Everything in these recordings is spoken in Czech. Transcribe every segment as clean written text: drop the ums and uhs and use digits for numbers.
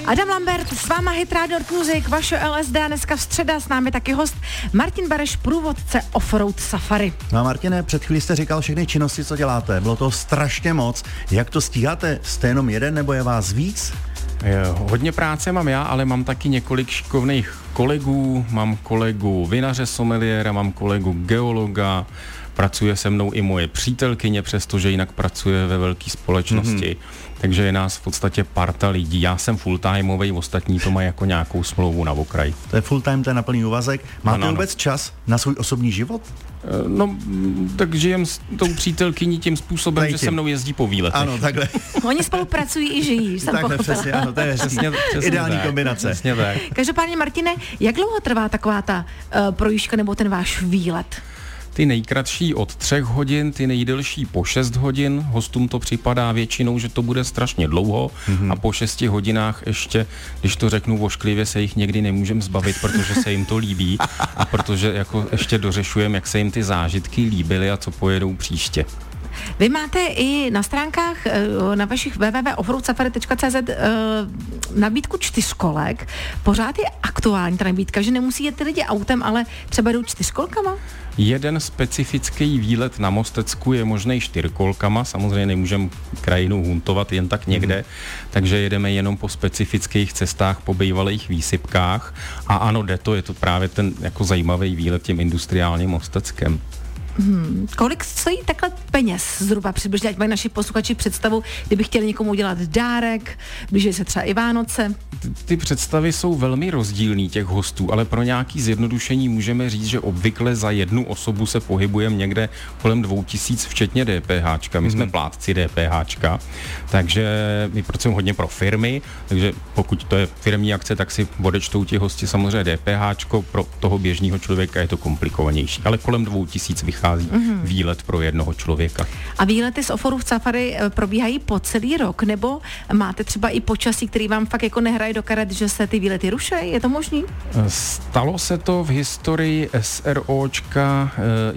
Adam Lambert, s váma Hit Radio Music, vaše LSD, dneska v středa s námi taky host Martin Bareš, průvodce Offroad Safari. No a Martine, před chvílí jste říkal všechny činnosti, co děláte. Bylo to strašně moc. Jak to stíháte? Jste jenom jeden nebo je vás víc? Hodně práce mám já, ale mám taky několik šikovných kolegů. Mám kolegu vinaře sommeliéra, mám kolegu geologa, pracuje se mnou i moje přítelkyně, přestože jinak pracuje ve velké společnosti. Takže je nás v podstatě parta lidí. Já jsem full-timeovej, ostatní to mají jako nějakou smlouvu na okraj. To je full-time, to je na plný úvazek. Máte vůbec čas na svůj osobní život? No, tak žijem s tou přítelkyní tím způsobem, že se mnou jezdí po výletech. Ano, takhle. Oni spolupracují i žijí, jsem takhle pochopila. přesně, ano, to je přesně ideální tak, kombinace. Přesně tak. Každopádně, Martine, jak dlouho trvá taková ta projížďka nebo ten váš výlet? Ty nejkratší od 3 hodin, ty nejdelší po 6 hodin. Hostům to připadá většinou, že to bude strašně dlouho a po 6 hodinách ještě, když to řeknu vošklivě, se jich někdy nemůžeme zbavit, protože se jim to líbí a protože jako ještě dořešujeme, jak se jim ty zážitky líbily a co pojedou příště. Vy máte i na stránkách na vašich www.offroadsafari.cz nabídku 4kolek. Pořád je aktuální ta nabídka, že nemusí jet ty lidi autem, ale třeba jdou 4kolkama? Jeden specifický výlet na Mostecku je možný 4kolkama, samozřejmě nemůžeme krajinu huntovat jen tak někde, takže jedeme jenom po specifických cestách, po bývalých výsypkách a ano, jde to, je to právě ten jako zajímavý výlet tím industriálním Mosteckem. Kolik stojí takhle peněz zhruba přibližně, ať mají naši posluchači představu, kdyby chtěli někomu udělat dárek, blíží se třeba i Vánoce? Ty představy jsou velmi rozdílný těch hostů, ale pro nějaký zjednodušení můžeme říct, že obvykle za jednu osobu se pohybujeme někde kolem 2000 včetně DPHčka. My jsme plátci DPHčka, takže my pracujeme hodně pro firmy, takže pokud to je firmní akce, tak si odečtou ti hosti samozřejmě DPHčko, pro toho běžného člověka je to komplikovanější, ale kolem 2000 vychází výlet pro jednoho člověka. A výlety z Offroad Safari probíhají po celý rok, nebo máte třeba i počasí, který vám fakt jako nehraje do karet, že se ty výlety ruší? Je to možný? Stalo se to v historii SROčka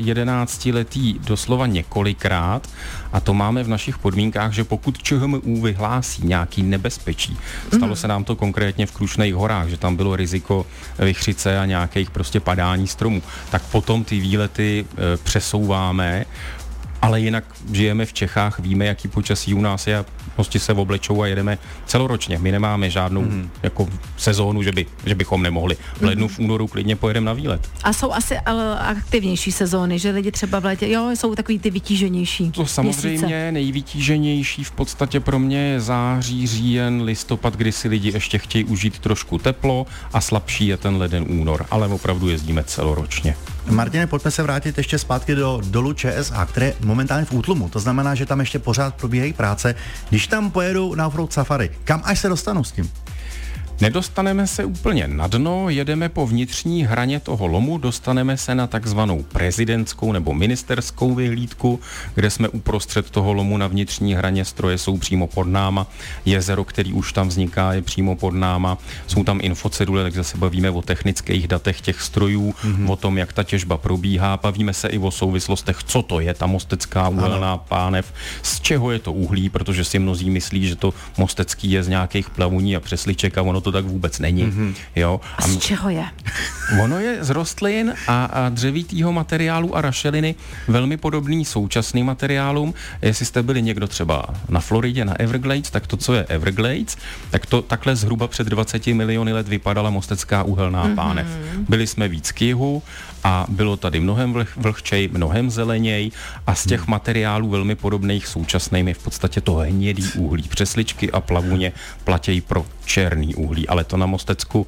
11letý doslova několikrát a to máme v našich podmínkách, že pokud ČHMÚ vyhlásí nějaký nebezpečí, stalo se nám to konkrétně v Krušných horách, že tam bylo riziko vichřice a nějakých prostě padání stromů, tak potom ty výlety přesouváme, ale jinak žijeme v Čechách, víme, jaký počasí u nás je a prostě se oblečou a jedeme celoročně. My nemáme žádnou jako sezónu, že bychom nemohli. V lednu, v únoru klidně pojedeme na výlet. A jsou asi aktivnější sezóny, že lidi třeba v létě, jsou takový ty vytíženější To samozřejmě měsíce. Nejvytíženější v podstatě pro mě je září, říjen, listopad, kdy si lidi ještě chtějí užít trošku teplo a slabší je ten leden, únor, ale opravdu jezdíme celoročně. Martine, pojďme se vrátit ještě zpátky do dolu ČSA, které je momentálně v útlumu. To znamená, že tam ještě pořád probíhají práce. Když tam pojedu na Offroad Safari, kam až se dostanu s tím? Nedostaneme se úplně na dno, jedeme po vnitřní hraně toho lomu, dostaneme se na takzvanou prezidentskou nebo ministerskou vyhlídku, kde jsme uprostřed toho lomu na vnitřní hraně, stroje jsou přímo pod náma, jezero, který už tam vzniká, je přímo pod náma, jsou tam infocedule, takže se bavíme o technických datech těch strojů, o tom, jak ta těžba probíhá, bavíme se i o souvislostech, co to je ta mostecká uhelná pánev, z čeho je to uhlí, protože si mnozí myslí, že to mostecký je z nějakých plavuní a přesliček a ono to tak vůbec není. Jo? A z čeho je? Ono je z rostlin a dřevitýho materiálu a rašeliny velmi podobný současným materiálům. Jestli jste byli někdo třeba na Floridě, na Everglades, tak to, co je Everglades, tak to takhle zhruba před 20 miliony let vypadala mostecká uhelná pánev. Byli jsme víc k jihu a bylo tady mnohem vlhčej, mnohem zeleněj a z těch materiálů velmi podobných současným je v podstatě to hnědý uhlí. Přesličky a plavuně platějí pro černý uhlí, ale to na Mostecku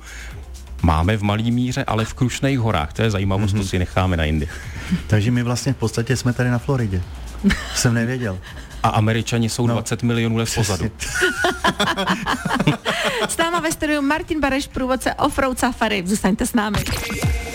máme v malý míře, ale v Krušných horách. To je zajímavost, to si necháme na jindy. Takže my vlastně v podstatě jsme tady na Floridě. Jsem nevěděl. A Američani jsou 20 milionů let pozadu. S náma ve studiu Martin Bareš, průvodce Offroad Safari. Zůstaňte s námi.